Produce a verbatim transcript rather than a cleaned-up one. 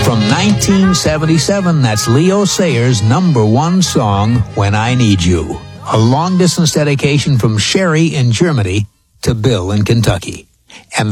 From nineteen seventy-seven, that's Leo Sayers' number one song, When I Need You. A long-distance dedication from Sherry in Germany to Bill in Kentucky. And